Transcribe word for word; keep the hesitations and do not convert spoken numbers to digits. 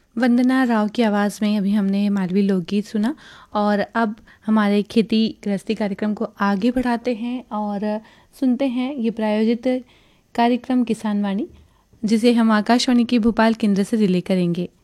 वंदना राव की आवाज़ में अभी हमने मालवी लोकगीत सुना और अब हमारे खेती गृहस्थी कार्यक्रम को आगे बढ़ाते हैं और सुनते हैं ये प्रायोजित कार्यक्रम किसान वाणी, जिसे हम आकाशवाणी के भोपाल केंद्र से रिले करेंगे।